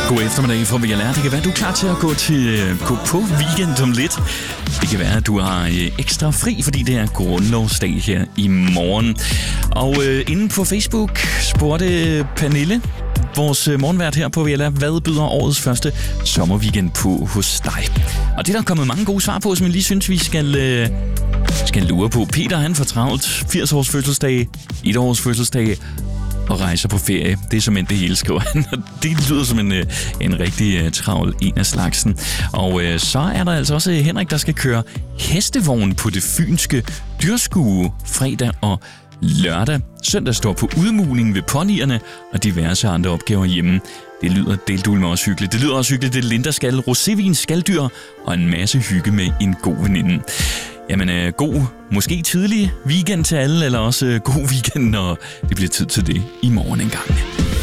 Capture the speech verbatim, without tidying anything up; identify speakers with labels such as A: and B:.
A: God eftermiddag fra V L R. Det kan være, at du er klar til at gå, til, gå på weekend om lidt. Det kan være, at du har ekstra fri, fordi det er grundlovsdag her i morgen. Og øh, inde på Facebook spurgte Pernille, vores morgenvært her på V L R, hvad byder årets første sommerweekend på hos dig? Og det er der kommet mange gode svar på, som jeg lige synes, vi skal, øh, skal lure på. Peter, han får travlt. firs års fødselsdag, et års fødselsdag og rejser på ferie. Det er som det hele, skriver han. Det lyder som en, en rigtig uh, travl en af slagsen. Og uh, så er der altså også Henrik, der skal køre hestevogn på det fynske dyrskue fredag og lørdag. Søndag står på udmugning ved ponyerne og diverse andre opgaver hjemme. Det lyder delt med også hyggeligt. Det lyder også hyggeligt. Det er Linda skal, rosévin, skalddyr og en masse hygge med en god veninde. Jamen, øh, god, måske tidlig weekend til alle, eller også øh, god weekend, når det bliver tid til det i morgen engang.